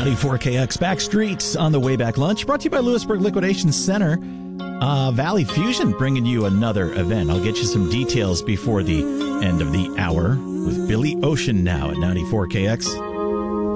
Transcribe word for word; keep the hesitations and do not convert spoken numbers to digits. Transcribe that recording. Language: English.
ninety-four K X Backstreets on the way back lunch, brought to you by Lewisburg Liquidation Center. Uh, Valley Fusion bringing you another event. I'll get you some details before the end of the hour with Billy Ocean now at ninety-four K X.